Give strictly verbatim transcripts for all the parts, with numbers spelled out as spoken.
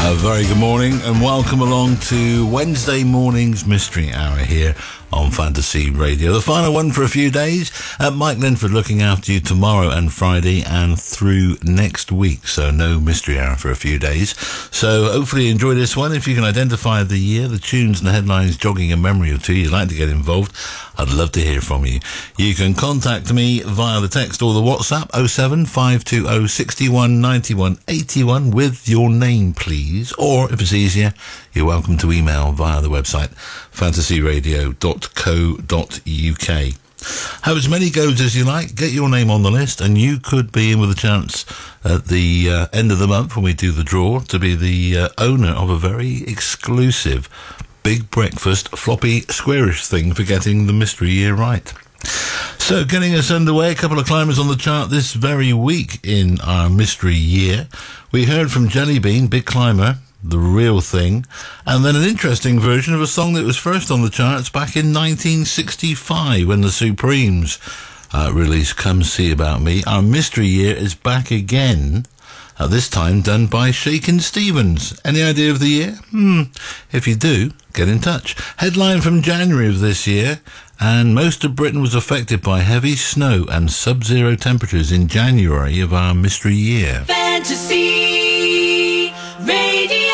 A very good morning and welcome along to Wednesday morning's Mystery Hour here on Fantasy Radio. The final one for a few days. Uh, Mike Linford looking after you tomorrow and Friday and through next week. So no Mystery Hour for a few days. So hopefully you enjoy this one. If you can identify the year, the tunes and the headlines jogging a memory or two, you'd like to get involved, I'd love to hear from you. You can contact me via the text or the WhatsApp oh seven five two oh six one nine one eight one with your name, please. Or if it's easier, you're welcome to email via the website fantasy radio dot co dot uk. Have as many goes as you like, get your name on the list, and you could be in with a chance at the uh, end of the month when we do the draw to be the uh, owner of a very exclusive Big Breakfast floppy squarish thing for getting the mystery year right. So getting us underway, a couple of climbers on the chart this very week in our mystery year. We heard from Jellybean, Big Climber, The Real Thing, and then an interesting version of a song that was first on the charts back in nineteen sixty-five when the Supremes uh, released Come See About Me. Our mystery year is back again, uh, this time done by Shakin' Stevens. Any idea of the year? Hmm, if you do, get in touch. Headline from January of this year, and most of Britain was affected by heavy snow and sub-zero temperatures in January of our mystery year. Fantasy Radio.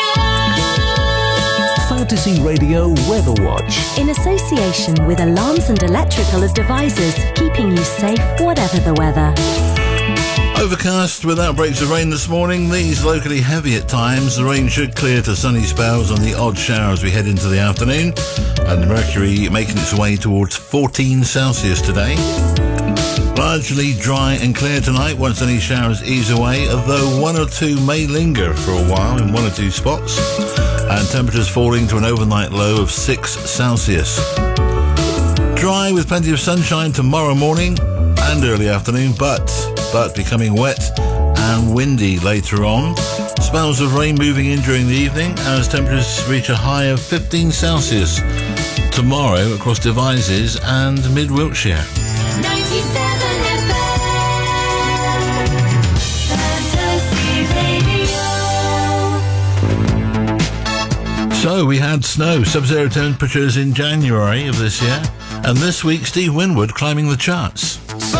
Fantasy Radio Weather Watch. In association with Alarms and Electrical Devices, keeping you safe whatever the weather. Overcast with outbreaks of rain this morning. These locally heavy at times. The rain should clear to sunny spells and the odd shower as we head into the afternoon. And the mercury making its way towards fourteen Celsius today. Largely dry and clear tonight once any showers ease away, although one or two may linger for a while in one or two spots. And temperatures falling to an overnight low of six Celsius. Dry with plenty of sunshine tomorrow morning and early afternoon, but but becoming wet and windy later on. Spells of rain moving in during the evening as temperatures reach a high of fifteen Celsius tomorrow across Devizes and mid-Wiltshire. ninety-seven F M. Fantasy Radio. So we had snow, sub-zero temperatures in January of this year, and this week Steve Winwood climbing the charts.